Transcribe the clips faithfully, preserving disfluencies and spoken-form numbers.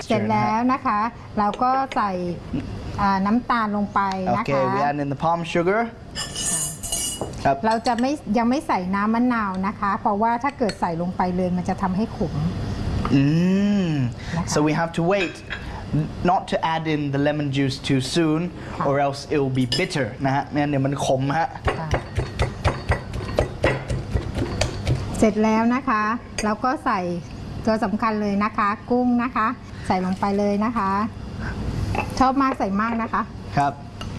เสร็จแล้วนะคะเราก็ใส่น้ำตาลลงไปนะคะ Okay, we add in the palm sugar. เราจะไม่ยังไม่ใส่น้ำมะนาวนะคะเพราะว่าถ้าเกิดใส่ลงไปเลยมันจะทำให้ขม Mm. So we have to wait not to add in the lemon juice too soon or else it will be bitter นะฮะเนี่ยเดี๋ยวมันขมฮะเสร็จแล้วนะคะเราก็ใส่ตัวสำคัญเลยนะคะกุ้งนะคะใส่ลงไปเลยนะคะชอบมากใส่มากนะคะครับ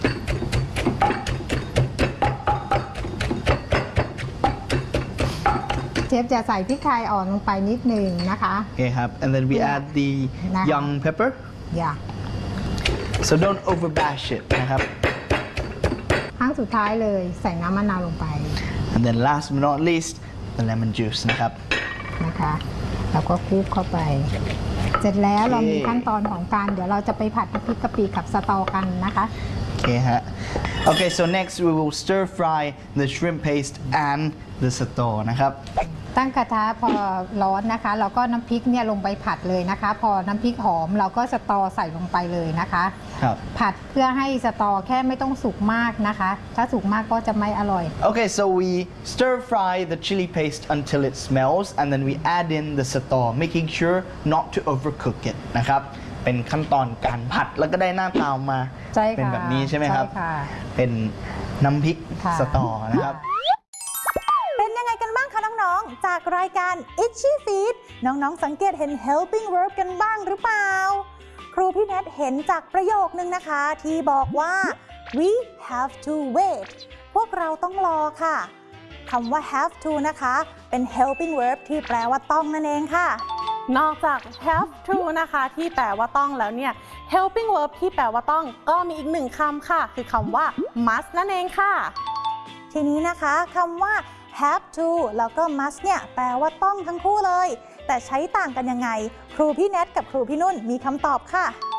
เชฟจะใส่พริกไทยอ่อนลงไปนิดนึงนะคะโอเคครับ and then we add the young pepper yeah so don't over bash it นะครับครั้งสุดท้ายเลยใส่น้ำมะนาวลงไป and then last but not least the lemon juice นะครับนะคะแล้วก็คลุกเข้าไปเสร็จแล้วเรามีขั้นตอนของการเดี๋ยวเราจะไปผัดพริกกะปิกับสตอกันนะคะโอเคฮะ Okay so next we will stir fry the shrimp paste and the sato นะครับตั้งกระทะพอร้อนนะคะเราก็น้ำพริกเนี่ยลงไปผัดเลยนะคะพอน้ำพริกหอมเราก็สตอใส่ลงไปเลยนะคะครับผัดเพื่อให้สตอแค่ไม่ต้องสุกมากนะคะถ้าสุกมากก็จะไม่อร่อย Okay so we stir fry the chili paste until it smells and then we add in the sato making sure not to overcook it นะครับเป็นขั้นตอนการผัดแล้วก็ได้หน้าตามาเป็นแบบนี้ใช่ไหมครับเป็นน้ำพริกสตอนะครับเป็นยังไงกันบ้างคะน้องๆจากรายการ Itchy Feet น้องๆสังเกตเห็น helping verb กันบ้างหรือเปล่าครูพี่เนทเห็นจากประโยคนึงนะคะที่บอกว่า we have to wait พวกเราต้องรอค่ะคำว่า have to นะคะเป็น helping verb ที่แปลว่าต้องนั่นเองค่ะนอกจาก have to นะคะที่แปลว่าต้องแล้วเนี่ย helping verb ที่แปลว่าต้องก็มีอีกหนึ่งคำค่ะคือคำว่า must นั่นเองค่ะทีนี้นะคะคำว่า have to แล้วก็ must เนี่ยแปลว่าต้องทั้งคู่เลยแต่ใช้ต่างกันยังไงครูพี่เนทกับครูพี่นุ่นมีคำตอบค่ะ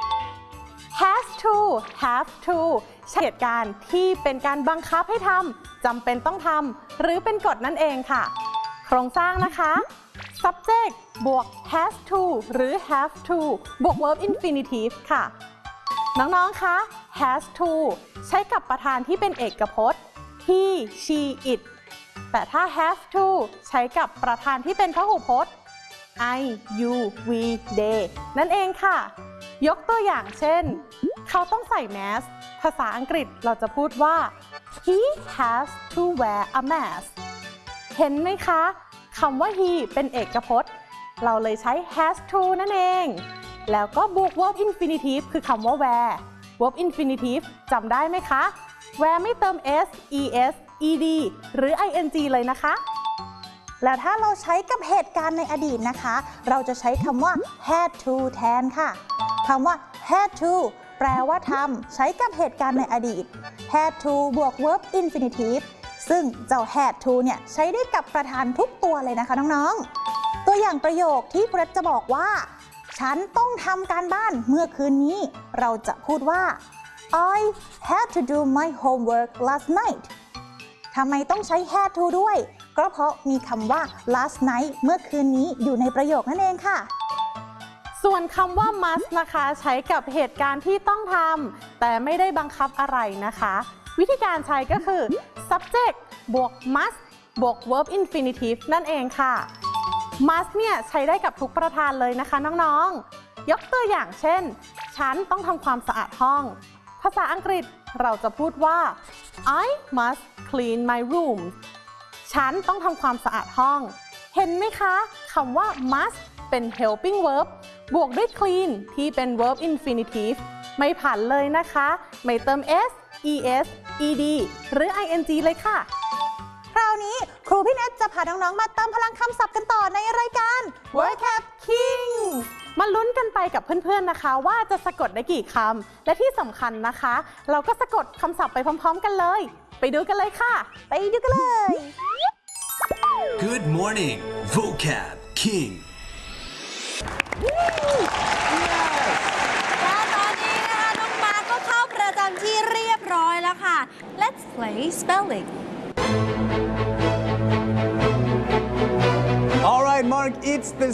has to have to เหตุการณ์ที่เป็นการบังคับให้ทำจำเป็นต้องทำหรือเป็นกฎนั่นเองค่ะโครงสร้างนะคะ subject บวก has to หรือ have to บวก verb infinitive ค่ะน้องๆคะ has to ใช้กับประธานที่เป็นเอกพจน์ he she it แต่ถ้า have to ใช้กับประธานที่เป็นพหูพจน์ I you we they นั่นเองค่ะยกตัวอย่างเช่นเขาต้องใส่แมสภาษาอังกฤษเราจะพูดว่า he has to wear a mask เห็นไหมคะคำว่า he เป็นเอกพจน์เราเลยใช้ has to นั่นเองแล้วก็บวก verb infinitive คือคำว่า wear verb infinitive จำได้ไหมคะ wear ไม่เติม s es ed หรือ ing เลยนะคะแล้วถ้าเราใช้กับเหตุการณ์ในอดีตนะคะเราจะใช้คำว่า had to แทนค่ะคำว่า had to แปลว่าทำใช้กับเหตุการณ์ในอดีต had to บวก verb infinitive ซึ่งเจ้า had to เนี่ยใช้ได้กับประธานทุกตัวเลยนะคะน้องๆตัวอย่างประโยคที่ครูจะบอกว่าฉันต้องทำการบ้านเมื่อคืนนี้เราจะพูดว่า I had to do my homework last night ทำไมต้องใช้ had to ด้วยก็เพราะมีคำว่า last night เมื่อคืนนี้อยู่ในประโยคนั่นเองค่ะส่วนคำว่า must นะคะใช้กับเหตุการณ์ที่ต้องทำแต่ไม่ได้บังคับอะไรนะคะวิธีการใช้ก็คือ subject บวก must บวก verb infinitive นั่นเองค่ะ must เนี่ยใช้ได้กับทุกประธานเลยนะคะน้องๆยกตัวอย่างเช่นฉันต้องทำความสะอาดห้องภาษาอังกฤษเราจะพูดว่า I must clean my room ฉันต้องทำความสะอาดห้องเห็นไหมคะคำว่า must เป็น helping verb บวกด้วย clean ที่เป็น verb infinitive ไม่ผันเลยนะคะไม่เติม s es ed หรือ ing เลยค่ะคราวนี้ครูพี่เนทจะพาน้องๆมาเติมพลังคำศัพท์กันต่อในรายการ Vocab King มาลุ้นกันไปกับเพื่อนๆนะคะว่าจะสะกดได้กี่คำและที่สำคัญนะคะเราก็สะกดคำศัพท์ไปพร้อมๆกันเลยไปดูกันเลยค่ะไปดูกันเลย Good morning Vocab King และตอนนี้นะคะน้องมาร์คก็เข้าประจำที่เรียบร้อยแล้วค่ะ Let's play spelling All right Mark it's the